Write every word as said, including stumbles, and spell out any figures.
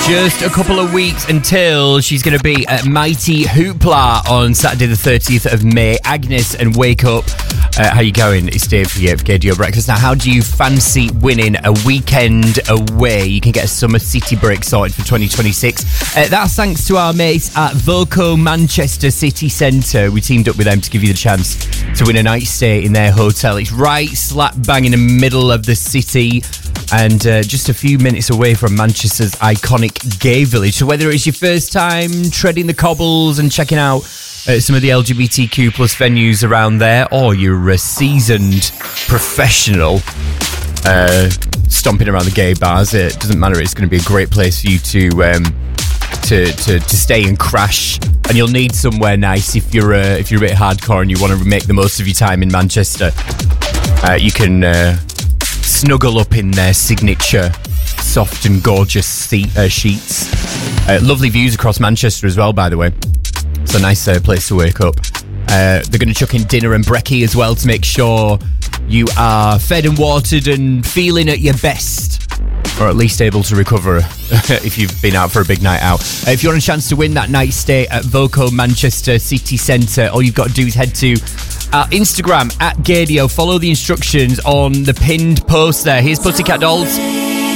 Just a couple of weeks until she's going to be at Mighty Hoopla on Saturday the thirtieth of May. Agnes and Wake Up. Uh, how you going? It's Dave here for Gaydio Breakfast. Now, how do you fancy winning a weekend away? You can get a summer city break sorted for twenty twenty-six. Uh, that's thanks to our mates at Voco Manchester City Centre. We teamed up with them to give you the chance to win a night stay in their hotel. It's right slap bang in the middle of the city, and uh, just a few minutes away from Manchester's iconic gay village. So whether it's your first time treading the cobbles and checking out uh, some of the L G B T Q plus venues around there, or you're a seasoned professional uh, stomping around the gay bars, it doesn't matter. It's going to be a great place for you to um, to, to to stay and crash. And you'll need somewhere nice if you're uh, if you're a bit hardcore and you want to make the most of your time in Manchester. Uh, you can uh, snuggle up in their signature soft and gorgeous seat, uh, sheets. Uh, lovely views across Manchester as well, by the way. It's a nice uh, place to wake up. Uh, they're going to chuck in dinner and brekkie as well to make sure you are fed and watered and feeling at your best, or at least able to recover if you've been out for a big night out. Uh, if you want a chance to win that night stay at Voco Manchester City Centre, all you've got to do is head to our Instagram at Gaydio. Follow the instructions on the pinned post there. Here's Pussycat Dolls.